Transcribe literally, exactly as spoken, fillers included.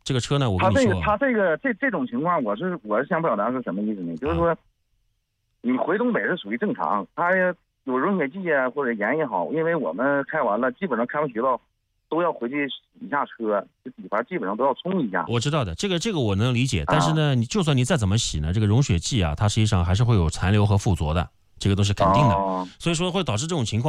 这个车呢，我跟他这个你说， 他这个这这种情况，我是我是想表达是什么意思呢？就是说，你回东北是属于正常，他有溶血剂啊或者盐也好，因为我们开完了，基本上开完渠道都要回去洗一下车，这底盘基本上都要冲一下。 我知道的，这个这个我能理解，但是呢，你就算你再怎么洗呢，这个溶血剂啊，它实际上还是会有残留和附着的，这个都是肯定的， 哦所以说会导致这种情况。